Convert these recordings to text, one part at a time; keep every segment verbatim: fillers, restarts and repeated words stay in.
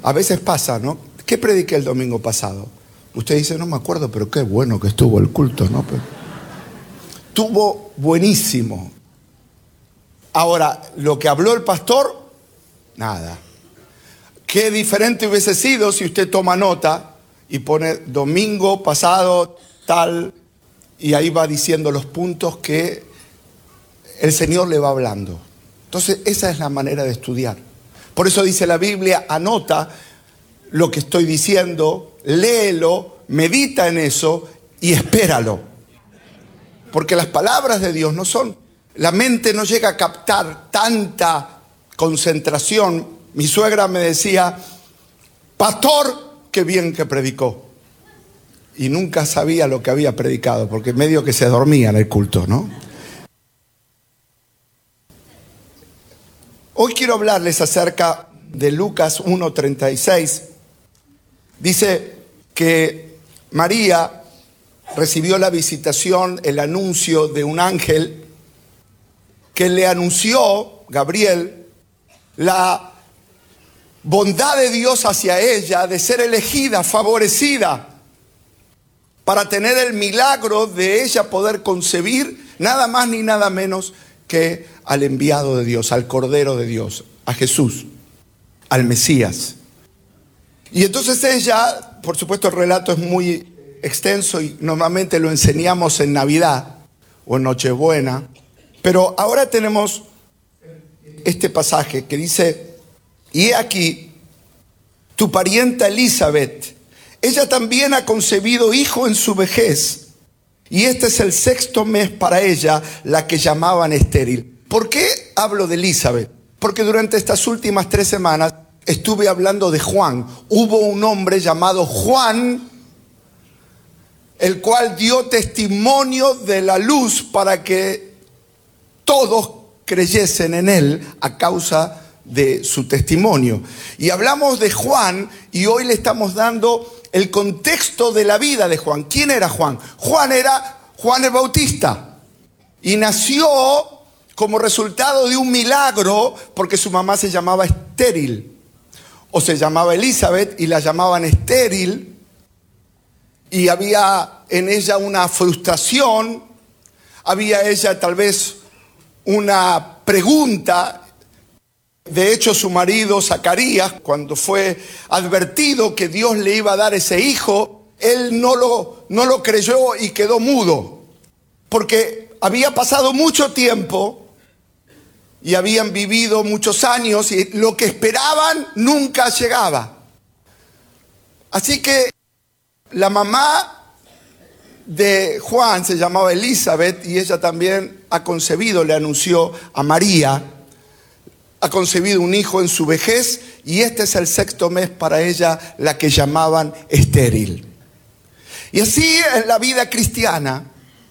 A veces pasa, ¿no? ¿Qué prediqué el domingo pasado? Usted dice, no me acuerdo, pero qué bueno que estuvo el culto, ¿no? Pero estuvo buenísimo. Ahora, lo que habló el pastor, nada. Qué diferente hubiese sido si usted toma nota y pone domingo pasado tal, y ahí va diciendo los puntos que el Señor le va hablando. Entonces, esa es la manera de estudiar. Por eso dice la Biblia, anota lo que estoy diciendo, léelo, medita en eso y espéralo. Porque las palabras de Dios no son, la mente no llega a captar tanta concentración. Mi suegra me decía, pastor, qué bien que predicó. Y nunca sabía lo que había predicado, porque medio que se dormía en el culto, ¿no? Hoy quiero hablarles acerca de Lucas uno treinta y seis. Dice que María recibió la visitación, el anuncio de un ángel que le anunció, Gabriel, la bondad de Dios hacia ella, de ser elegida, favorecida, para tener el milagro de ella poder concebir nada más ni nada menos que al enviado de Dios, al Cordero de Dios, a Jesús, al Mesías. Y entonces ella, por supuesto el relato es muy extenso y normalmente lo enseñamos en Navidad o en Nochebuena, pero ahora tenemos este pasaje que dice, y he aquí, tu parienta Elizabeth, ella también ha concebido hijo en su vejez, y este es el sexto mes para ella, la que llamaban estéril. ¿Por qué hablo de Elizabeth? Porque durante estas últimas tres semanas estuve hablando de Juan. Hubo un hombre llamado Juan, el cual dio testimonio de la luz para que todos creyesen en él a causa de su testimonio. Y hablamos de Juan y hoy le estamos dando el contexto de la vida de Juan. ¿Quién era Juan? Juan era Juan el Bautista y nació como resultado de un milagro porque su mamá se llamaba estéril o se llamaba Elizabeth y la llamaban estéril y había en ella una frustración, había ella tal vez una pregunta. De hecho, su marido Zacarías, cuando fue advertido que Dios le iba a dar ese hijo, él no lo, no lo creyó y quedó mudo. Porque había pasado mucho tiempo y habían vivido muchos años y lo que esperaban nunca llegaba. Así que la mamá de Juan se llamaba Elizabeth y ella también ha concebido, le anunció a María, ha concebido un hijo en su vejez y este es el sexto mes para ella, la que llamaban estéril. Y así en la vida cristiana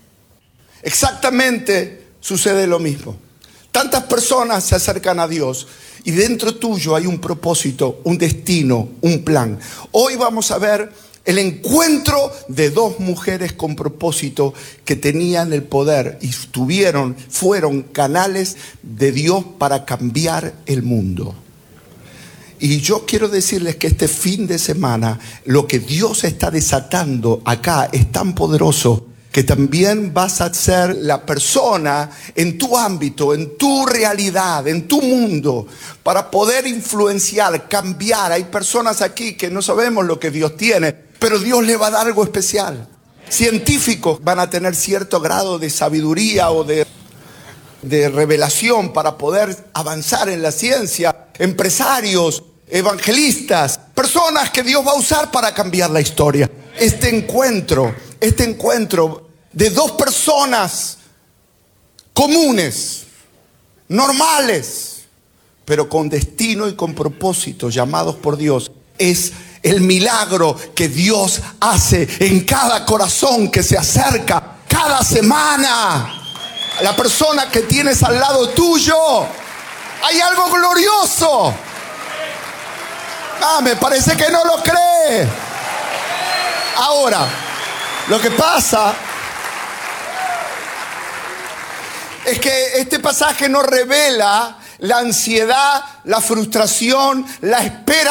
exactamente sucede lo mismo. Tantas personas se acercan a Dios y dentro tuyo hay un propósito, un destino, un plan. Hoy vamos a ver el encuentro de dos mujeres con propósito que tenían el poder y tuvieron, fueron canales de Dios para cambiar el mundo. Y yo quiero decirles que este fin de semana lo que Dios está desatando acá es tan poderoso que también vas a ser la persona en tu ámbito, en tu realidad, en tu mundo, para poder influenciar, cambiar. Hay personas aquí que no sabemos lo que Dios tiene, pero Dios le va a dar algo especial. Científicos van a tener cierto grado de sabiduría o de, de revelación para poder avanzar en la ciencia. Empresarios, evangelistas, personas que Dios va a usar para cambiar la historia. Este encuentro, este encuentro de dos personas comunes, normales, pero con destino y con propósito, llamados por Dios, es el milagro que Dios hace en cada corazón que se acerca cada semana. La persona que tienes al lado tuyo, hay algo glorioso. Ah, me parece que no lo cree. Ahora, lo que pasa es que este pasaje nos revela la ansiedad, la frustración, la espera